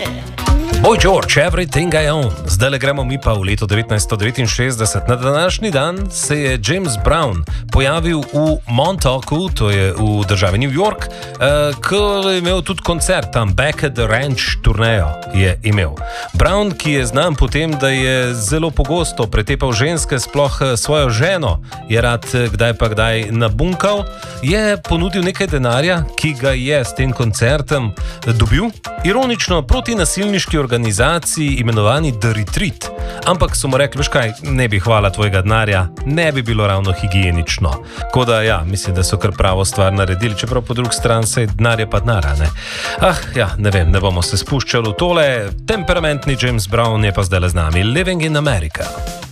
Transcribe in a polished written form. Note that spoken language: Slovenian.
Boy George, Everything I Own. Zdaj le gremo mi pa v leto 1969. Na današnji dan se je James Brown pojavil v Montauk, to je v državi New York, ko je imel tudi koncert tam, Back at the Ranch turnejo je imel. Brown, ki je znan po tem, da je zelo pogosto pretepal ženske, sploh svojo ženo, je rad kdaj pa kdaj nabunkal, je ponudil nekaj denarja, ki ga je s tem koncertom dobil, ironično proti nasilniški organizaciji imenovani The Retreat. Ampak so mu rekli, veš kaj, ne bi hvala tvojega denarja, ne bi bilo ravno higienično. Tako da ja, mislim, da so kar pravo stvar naredili, čeprav po drugi strani se denar je pa denar, ne? Ne vem, ne bomo se spuščali v tole. Temperamentni James Brown je pa zdaj z nami. Living in America.